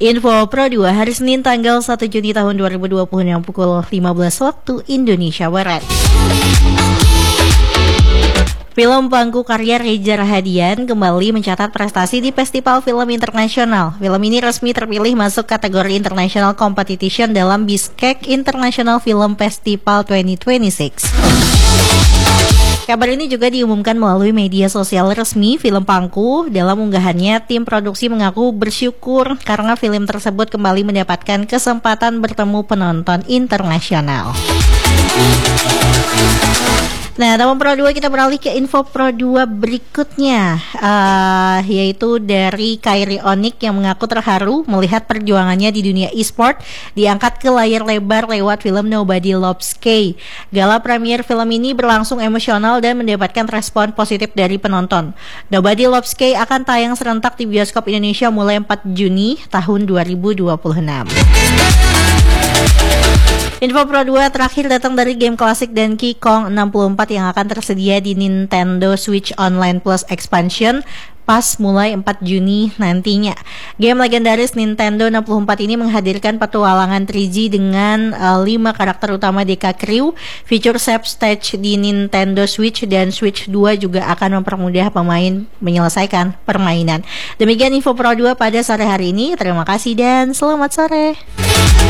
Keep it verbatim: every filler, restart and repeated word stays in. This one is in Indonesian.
Info Pro dua hari Senin tanggal satu Juni tahun dua ribu dua puluh enam pukul lima belas waktu Indonesia Barat. Film pangku karya Reza Rahadian kembali mencatat prestasi di Festival Film Internasional. Film ini resmi terpilih masuk kategori International Competition dalam Bishkek International Film Festival dua ribu dua puluh enam. Kabar ini juga diumumkan melalui media sosial resmi film Pangku. Dalam unggahannya, tim produksi mengaku bersyukur karena film tersebut kembali mendapatkan kesempatan bertemu penonton internasional. Nah, teman Pro dua, kita beralih ke info Pro dua berikutnya, uh, yaitu dari Kairi Onik yang mengaku terharu melihat perjuangannya di dunia e-sport diangkat ke layar lebar lewat film Nobody Loves K. Gala premier film ini berlangsung emosional dan mendapatkan respon positif dari penonton. Nobody Loves K akan tayang serentak di bioskop Indonesia mulai empat Juni tahun dua ribu dua puluh enam. Info Pro dua terakhir datang dari game klasik Donkey Kong enam puluh empat yang akan tersedia di Nintendo Switch Online Plus Expansion pas mulai empat Juni nantinya. Game legendaris Nintendo enam puluh empat ini menghadirkan petualangan tiga G dengan uh, lima karakter utama D K Crew, fitur save stage di Nintendo Switch, dan Switch dua juga akan mempermudah pemain menyelesaikan permainan. Demikian Info Pro dua pada sore hari ini. Terima kasih dan selamat sore.